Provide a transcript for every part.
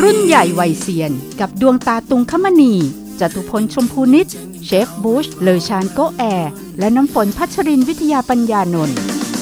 รุ่นใหญ่วัยเซียนกับดวงตาตุงคมณีจตุพลชมพูนิชเชฟบูชเลอชานโกแอร์และน้ำฝนพัชรินวิทยาปัญญานนท์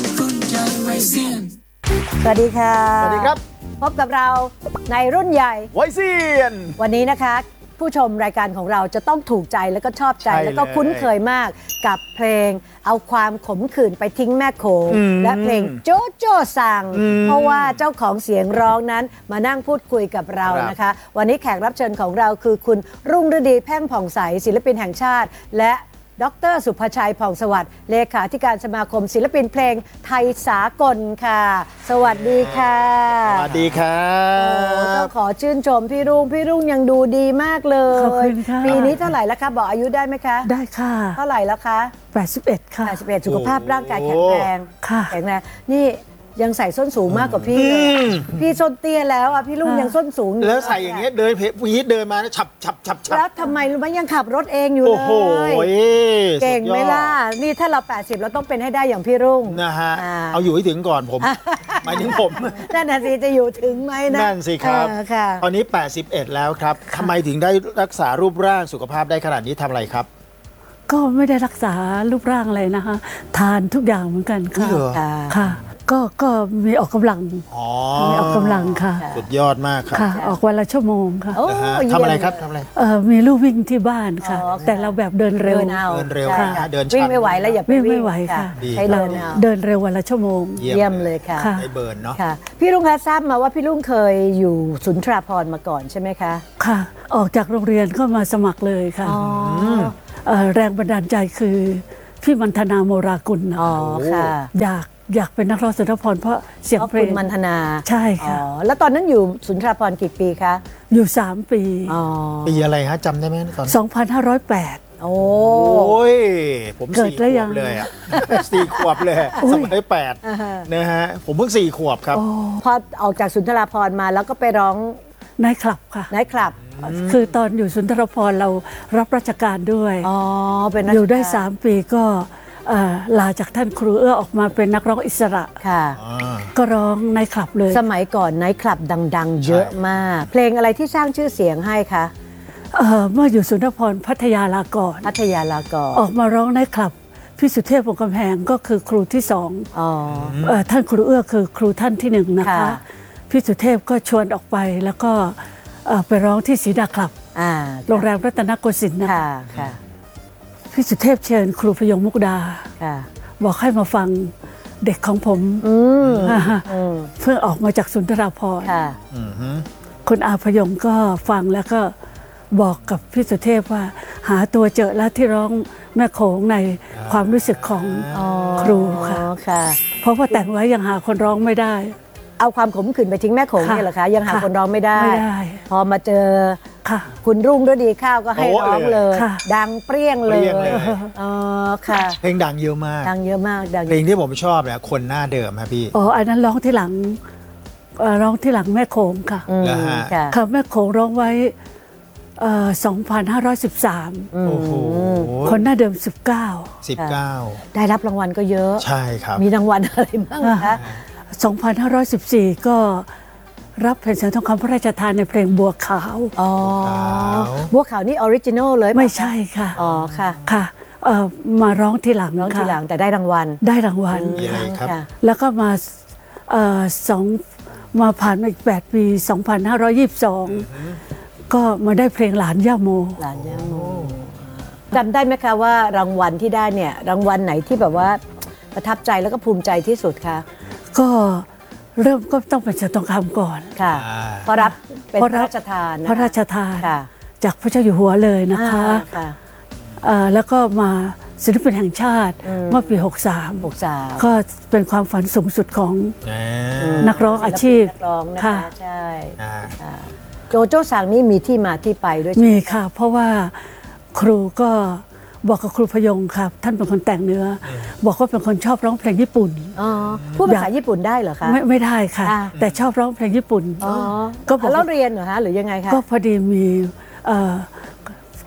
สวัสดีค่ะสวัสดีครับพบกับเราในรุ่นใหญ่วัยเซียนวันนี้นะคะผู้ชมรายการของเราจะต้องถูกใจแล้วก็ชอบใจแล้วก็คุ้นเคยมากกับเพลงเอาความขมขื่นไปทิ้งแม่โขงและเพลงโจโจ้สั่งเพราะว่าเจ้าของเสียงร้องนั้นมานั่งพูดคุยกับเรานะคะวันนี้แขกรับเชิญของเราคือคุณรุ่งฤดีแพ่งผ่องใสศิลปินแห่งชาติและดร.สุภชัยผ่องสวัสดิ์เลขาธิการสมาคมศิลปินเพลงไทยสากลค่ะสวัสดีค่ะสวัสดีครับต้องขอชื่นชมพี่รุ่งยังดูดีมากเลยขอบคุณค่ะปีนี้เท่าไหร่แล้วคะบอกอายุได้ไหมคะได้ค่ะเท่าไหร่แล้วคะ 81ค่ะ 81สุขภาพร่างกายแข็งแรงค่ะแข็งแรงนี่ยังใส่ส้นสูงมากกว่าพี่เลยพี่ส้นเตี้ยแล้วอ่ะพี่รุ่งยังส้นสูงแล้วใส่อย่างเงี้ยเดินผู้หญิงเดินมาแล้วฉับแล้วทำไมรู้ไหมยังขับรถเองอยู่เลยโอ้โหเก่งไหมล่ะนี่ถ้าเรา80เราต้องเป็นให้ได้อย่างพี่รุ่งนะฮะเอาอยู่ให้ถึงก่อนผมหมายถึงผมนั่นน่ะสิจะอยู่ถึงไหมนะนั่นสิครับตอนนี้81แล้วครับทำไมถึงได้รักษารูปร่างสุขภาพได้ขนาดนี้ทำอะไรครับก็ไม่ได้รักษารูปร่างอะไรนะคะทานทุกอย่างเหมือนกันค่ะค่ะก็มีออกกำลังมีออกกำลังค่ะสุดยอดมากครับออกวันละชั่วโมงค่ะทำอะไรครับทำอะไรมีลู่วิ่งที่บ้านค่ะแต่เราแบบเดินเร็วค่ะเดินวิ่งไม่ไหวแล้วอย่าวิ่งไม่ไหวค่ะใช้เดินเร็ววันละชั่วโมงเยี่ยมเลยค่ะไอเบิร์นเนาะพี่รุ่งคะทราบมาว่าพี่รุ่งเคยอยู่สุนทราภรณ์มาก่อนใช่ไหมคะค่ะออกจากโรงเรียนก็มาสมัครเลยค่ะแรงบันดาลใจคือพี่มันธนาโมรากุลค่ะอยากเป็นนักร้องสุนทรภรณ์เพราะเสียงเพลงมันธนาใช่ค่ะแล้วตอนนั้นอยู่สุนทรภรณ์กี่ปีคะอยู่3 ปีปีอะไรฮะจำได้ไหมตอน 2508 โอ้ยผม4 ขวบเลยอ่ะ4 ขวบเลย2008นะฮะผมเพิ่ง4 ขวบครับพอออกจากสุนทรภรณ์มาแล้วก็ไปร้องไนท์คลับค่ะไนท์คลับคือตอนอยู่สุนทรภรณ์เรารับราชการด้วยเป็นอยู่ได้3 ปีก็ลาจากท่านครูเอื้อออกมาเป็นนักร้องอิสระค่ะก็ร้องไนท์คลับเลยสมัยก่อนไนท์คลับดังๆเยอะมากเพลงอะไรที่สร้างชื่อเสียงให้คะเมื่ออยู่สุนทรภรณ์พัทยาลากรออกมาร้องไนท์คลับพี่สุเทพวงศ์กำแพงก็คือครูที่2ท่านครูเอื้อคือครูท่านที่1นะคะพี่สุเทพก็ชวนออกไปแล้วก็ไปร้องที่ศรีดาคลับโรงแรมรัตนโกสินทร์นะคะพี่สุเทพเชิญครูพยงมุกดาบอกให้มาฟังเด็กของผมเพิ่งออกมาจากสุนทรภรณ์คุณอาพยงก็ฟังแล้วก็บอกกับพี่สุเทพว่าหาตัวเจอแล้วที่ร้องแม่โขงในความรู้สึกของครูค่ะเพราะว่าแต่งไว้ยังหาคนร้องไม่ได้เอาความขมขื่นไปทิ้งแม่โขงนี่เหรอคะยังหาคนร้องไม่ได้พอมาเจอคุณรุ่งฤดีข้าวก็ให้ร้องเลยดังเปรี้ยงเลยค่ะเพลงดังเยอะมากเพลงที่ผมชอบเนี่ยคนหน้าเดิมครับพี่อันนั้นร้องที่หลังแม่โขงค่ะค่ะแม่โขงร้องไว้2513คนหน้าเดิม19 ได้รับรางวัลก็เยอะใช่ครับมีรางวัลอะไรบ้างคะ 2514ก็รับแผ่นเสียงทองคำพระราชทานในเพลงบัวขาวบัวขาวนี่ออริจินอลเลยไม่ใช่ค่ะค่ะมาร้องทีหลังแต่ได้รางวัลครับแล้วก็มาผ่านมาอีก8 ปี2522ก็มาได้เพลงหลานย่าโมจำได้ไหมคะว่ารางวัลที่ได้เนี่ยรางวัลไหนที่แบบว่าประทับใจแล้วก็ภูมิใจที่สุดคะก็เริ่มก็ต้องเป็นเสียงทองคำก่อนค่ะเพราะรับเป็นพระราชทานจากพระเจ้าอยู่หัวเลยนะคะแล้วก็มาศิลปินแห่งชาติเมื่อปี63ก็เป็นความฝันสูงสุดของนักร้องอาชีพค่ะใช่โจโจ้สั่งนี่มีที่มาที่ไปด้วยมีค่ะเพราะว่าครูก็บอกกับครูพยงครับท่านเป็นคนแต่งเนื้อบอกว่าเป็นคนชอบร้องเพลงญี่ปุ่นพูดภาษาญี่ปุ่นได้เหรอคะไม่ได้ค่ะแต่ชอบร้องเพลงญี่ปุ่นก็บอกแล้วเรียนเหรอคะหรือยังไงคะก็พอดีมี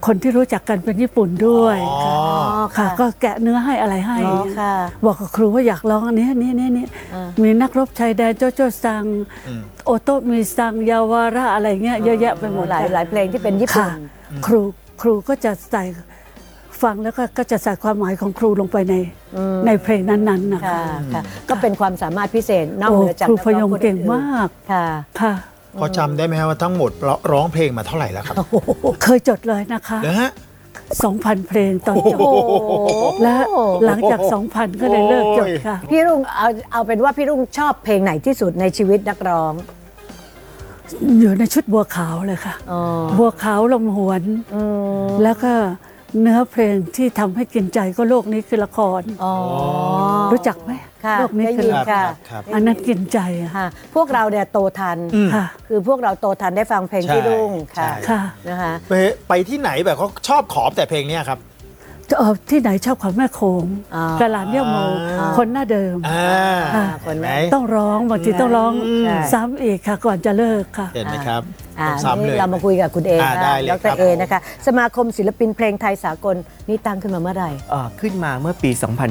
คนที่รู้จักกันเป็นญี่ปุ่นด้วยอ๋อค่ะก็แกะเนื้อให้อะไรให้อ๋อค่ะบอกกับครูว่าอยากร้องอันนี้มีนักรบชายแดนโจโจซัง โอโตะมีซังยาวาระอะไรเงี้ยเยอะแยะไปหมดหลายเพลงที่เป็นญี่ปุ่นค่ะครูก็จะใส่ฟังแล้วก็จะใส่ความหมายของครูลงไปในเพลงนั้นๆนะคะค่ะก็เป็นความสามารถพิเศษนอกโอ้เหนือจากครูนัพร้ยองงคนเก่งอื่นมากค่ะค่ะพอจำได้ไหมครับว่าทั้งหมดร้องเพลงมาเท่าไหร่แล้วครับเคยจดเลยนะคะเหรอฮะ 2,000 เพลงตอนจบโอ้โหและหลังจาก 2,000 ก็เลยเลิกจดค่ะพี่รุ่งเอาเป็นว่าพี่รุ่งชอบเพลงไหนที่สุดในชีวิตนักร้องอยู่ในชุดบัวขาวเลยค่ะอ๋อบัวขาวลมหวน แล้วก็เนื้อเพลงที่ทำให้กินใจก็โลกนี้คือละครอ๋อรู้จักไหมค่ะโลกนี้ได้คือยินละครค่ะครับอันนั้นกินใจอะค่ะ พวกเราเนี่ยโตทันค่ะคือพวกเราโตทันได้ฟังเพลงพี่รุ่งค่ะใช่ค่ะนะคะไปที่ไหนแบบเขาชอบขอแต่เพลงเนี้ยครับที่ไหนชอบของแม่โขงอ๋อกระหลานย่าโมคนหน้าเดิมอ่าคนเห็นไหมต้องร้องบางทีต้องร้องใช่ซ้ำอีกค่ะก่อนจะเลิกค่ะเห็นไหมครับอ่าต้องซ้ำเลนี่ยเรามาคุยกับคุณเอได้เลยดครัรบเอนะคะสมาคมศิลปินเพลงไทยสากลนี่ตั้งขึ้นมาเมื่อไหร่ขึ้นมาเมื่อปี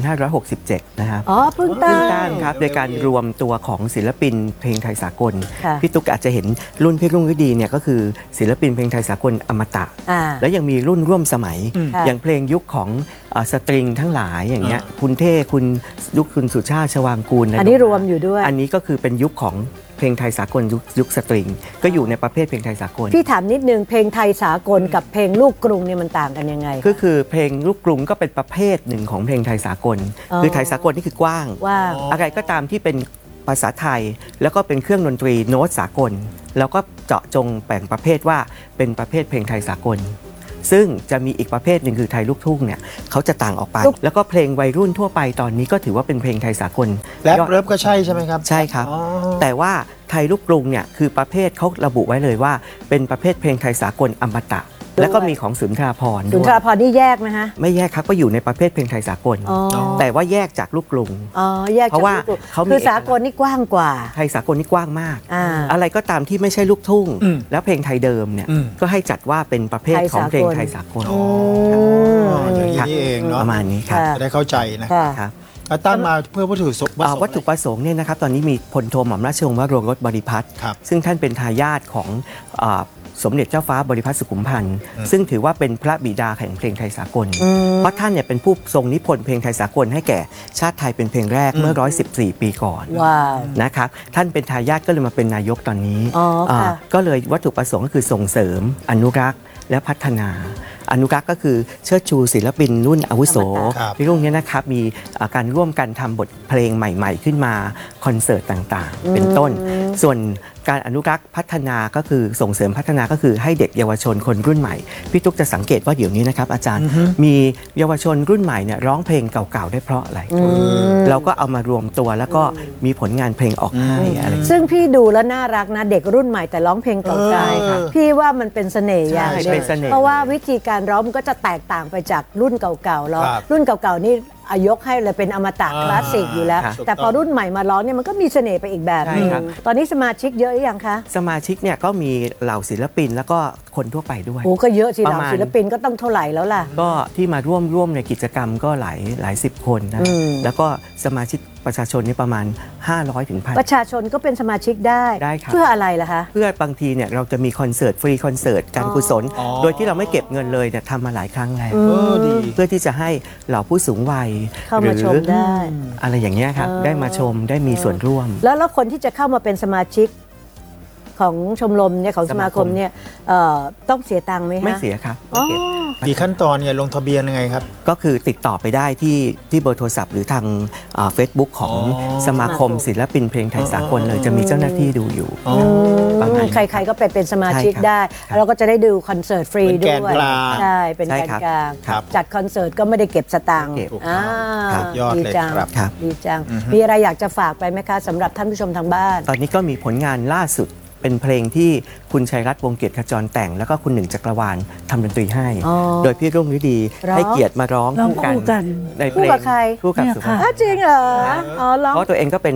2567 นะครับอ๋อเพิ่งตั้งตั้งครับโดยการรวมตัวของศิลปินเพลงไทยสากลค่ะพี่ตุ๊กอาจจะเห็นรุ่นพี่รุ่งฤดีเนี่ยก็คือศิลปินเพลงไทยสากลอมตะอ่าแล้วยังมีรุ่นร่วมสมัยค่ะอย่างเพลงยุคของสตริงทั้งหลายอย่างเงี้ยคุณเท่คุณยุคคุณสุชาติชวางกูลอันนี้รวมอยู่ด้วยอันนี้ก็คือเป็นยุคของเพลงไทยสากลยุคสตริง ก็อยู่ในประเภทเพลงไทยสากลพี่ถามนิดนึงเพลงไทยสากลกับเพลงลูกกรุงเนี่ยมันต่างกันยังไงก็คือเพลงลูกกรุงก็เป็นประเภทหนึ่งของเพลงไทยสากลอ๋อคือไทยสากลนี่คือกว้างว่าอะไรก็ตามที่เป็นภาษาไทย แล้วก็เป็นเครื่องดนตรีโน้ตสากล แล้วก็เจาะจงแบ่งประเภทว่าเป็นประเภทเพลงไทยสากล ซึ่งจะมีอีกประเภทหนึ่งคือไทยลูกทุ่งเนี่ยเขาจะต่างออกไป แล้วก็เพลงวัยรุ่นทั่วไปตอนนี้ก็ถือว่าเป็นเพลงไทยสากลแรปเริฟก็ใช่ใช่ไหมครับใช่ครับอ๋อแต่ว่าไทยลูกกรุงเนี่ยคือประเภทเขาระบุไว้เลยว่าเป็นประเภทเพลงไทยสากลอมตะ แล้วก็มีของสุนทราภรณ์สุนด้วยทราภรณ์นี่แยกไหมฮะไม่แยกครับก็อยู่ในประเภทเพลงไทยสากลอ๋อแต่ว่าแยกจากลูกกรุงอ๋อแยกเพราะว่าจากลูกกรุงเขามีคือสากลนี่กว้างกว่าไทยสากลนี่กว้างมากอ่าอะไรก็ตามที่ไม่ใช่ลูกทุ่งอืมแล้วเพลงไทยเดิมเนี่ยอืมก็ให้จัดว่าเป็นประเภทของเพลงไทยสากลอ๋ออย่างนี้นี่เองเนาะประมาณนี้ครับค่ะจะได้เข้าใจนะค่ะครับแล้วตั้งมาเพื่อวัตถุประสงค์วัตถุประสงค์เนี่ยนะครับตอนนี้มีพลโทหม่อมราชวงศ์วโรรสบริพัตรครับซึ่งท่านเป็นทายาทของสมเด็จเจ้าฟ้าบริพัตรสุขุมพันธ์ซึ่งถือว่าเป็นพระบิดาแห่งเพลงไทยสากล เพราะท่านเนี่ยเป็นผู้ทรงนิพนธ์เพลงไทยสากลให้แก่ชาติไทยเป็นเพลงแรกเมื่อ 114 ปีก่อนว้าวนะครับท่านเป็นทายาทก็เลยมาเป็นนายกตอนนี้อ๋อค่ะก็เลยวัตถุประสงค์ก็คือส่งเสริมอนุรักษ์และพัฒนา อนุรักษ์ก็คือเชิดชูศิลปินรุ่นอาวุโสครับที่รุ่งนี้นะครับมีการร่วมกันทำบทเพลงใหม่ ๆ ขึ้นมาคอนเสิร์ตต่างๆ เป็นต้น ส่วนการอนุรักษ์พัฒนาก็คือส่งเสริมพัฒนาก็คือให้เด็กเยาวชนคนรุ่นใหม่พี่ตุ๊กจะสังเกตว่าเดี๋ยวนี้นะครับอาจารย์มีเยาวชนรุ่นใหม่เนี่ยร้องเพลงเก่าๆได้เพราะอะไรเราก็เอามารวมตัวแล้วก็มีผลงานเพลงออกให้อะไรซึ่งพี่ดูแล้วน่ารักนะเด็กรุ่นใหม่แต่ร้องเพลงเก่าค่ะๆพี่ว่ามันเป็นเสน่ห์อย่างหใช่นึ่เป็งนเสน่ห์เพราะว่าวิธีการร้องมันก็จะแตกต่างไปจากรุ่นเก่าๆแล้วครับรุ่นเก่าๆนี่ยกให้เลยเป็นอมตะคลาสสิกอยู่แล้วครับแต่พอรุ่นใหม่มาร้องเนี่ยมันก็มีเสน่ห์ไปอีกแบบหนึงใช่ครับตอนนี้สมาชิกเยอะหรือยังคะสมาชิกเนี่ยก็มีเหล่าศิลปินแล้วก็คนทั่วไปด้วยโอ้ก็เยอะสิประเรามาณศิลปินก็ต้องเท่าไหร่แล้วล่ะก็ที่มาร่วมในกิจกรรมก็หลายสิบคนนะอืมแล้วก็สมาชิกประชาชนนี่ประมาณ 500 ถึงประชาชนก็เป็นสมาชิกได้ได้ครับเพื่ออะไรล่ะคะเพื่อบางทีเนี่ยเราจะมีคอนเสิร์ตฟรีคอนเสิร์ตการกุศลอ๋อโดยที่เราไม่เก็บเงินเลยเนี่ยทำมาหลายครั้งแล้วดีเพื่อที่จะให้เหล่าผู้สูงวัยเข้ามาชมได้อะไรอย่างเงี้ยครับได้มาชมได้มีส่วนร่วมแล้วคนที่จะเข้ามาเป็นสมาชิกของชมรมเนี่ยของสมาคมเนี่ยต้องเสียตังค์ไหมฮะไม่เสียครับอ๋อไม่เก็บมีขั้นตอนเนี่ยลงทะเบียนยังไงครับก็คือติดต่อไปได้ที่เบอร์โทรศัพท์หรือทางเฟซบุ๊กของอ๋อสมาคมศิลปินเพลงไทยสากลเลยจะมีเจ้าหน้าที่ดูอยู่อ๋อประมาณนี้ใครๆก็ไปเป็นสมาชิกใช่ครับได้ครับเราก็จะได้ดูคอนเสิร์ตฟรีเป็นด้แกวยนกลางใช่เป็นใช่แกนครับกลางครับจัดคอนเสิร์ตก็ไม่ได้เก็บสตางค์เก็บอ่าครับยอดดีเลยจังครับครับดีจังมีอะไรอยากจะฝากไปไหมคะสำหรับท่านผู้ชมทางบ้านตอนนี้ก็มีผลงานล่าสุดเป็นเพลงที่คุณชัยรัตน์วงศ์เกียรติขจรแต่ง แล้วก็คุณหนึ่งจักรวาลทำดนตรีให้อ๋อโดยพี่รุ่งฤดีร้องให้เกียรติมาร้องร้องคู่กันในเพลคู่งกับใครคู่กับเนี่ยสุภาค่ะพอ้าวจริงเหรออ๋อร้องเพราะตัวเองก็เป็น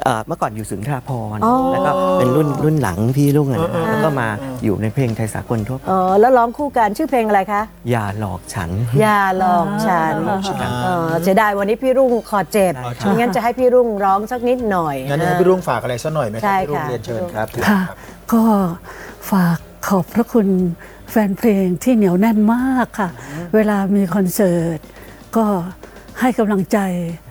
เมื่อก่อนอยู่สุนทราภรณ์อ๋อแล้วก็เป็นรุ่นหลังพี่รุ่งอะนะแล้วก็มาอยู่ในเพลงไทยสากลทั่วไปอ๋อแล้วร้องคู่กันชื่อเพลงอะไรคะอย่าหลอกฉันอย่าหลอกฉันเสียดายวันนี้พี่รุ่งขอเจ็บไม่งั้นจะให้พี่รุ่งร้องสักนิดหน่อยงั้นให้พี่รุ่งฝากอะไรสักหน่อยไหมคใช่รับพี่รุ่งค่ะเรียนเชิญครับค่ะ ก็ฝากขอบพระคุณแฟนเพลงที่เหนียวแน่นมากค่ะ เวลามีคอนเสิร์ตก็ให้กำลังใจ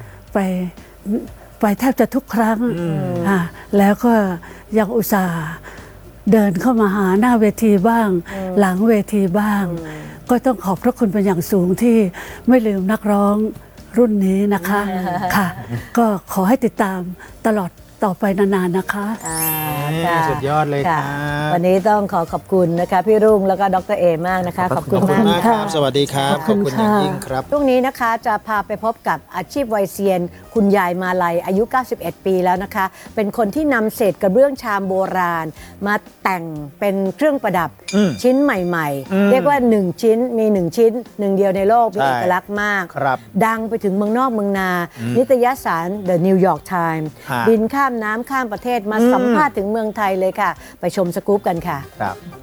ไปแทบจะทุกครั้งแล้วก็ยังอุตส่าห์เดินเข้ามาหาหน้าเวทีบ้าง หลังเวทีบ้าง ก็ต้องขอบพระคุณเป็นอย่างสูงที่ไม่ลืมนักร้องรุ่นนี้นะคะค่ะ ก็ขอให้ติดตามตลอดต่อไปนานๆนะคะค่ะสุดยอดเลยคค่ะรับวันนี้ต้องขอบคุณนะคะพี่รุ่งแล้วก็ดรเอมากนะคะ ขอบขคุอณบคุณมากมากครับ สวัสดีครับขอบคุณอย่างค่ะยิ่งครับช่วงนี้นะคะจะพาไปพบกับอาชีพวัยเซียน คุณยายมาลัยอายุ 91 ปีแล้วนะคะ เป็นคนที่นำเศษกระเบื้องชามโบราณ มาแต่งเป็นเครื่องประดับชิ้นใหม่ๆ เรียกว่า 1 ชิ้นมี 1 ชิ้น 1 เดียวในโลกมีใช่เอกลักษณ์มากครับดังไปถึงเมืองนอกเมืองนา นิตยสาร The New York Times ฮะบินข้ามน้ำข้ามประเทศมาสัมภาษณ์ถึงเมืองไทยเลยค่ะ ไปชมสกู๊ปกันค่ะครับ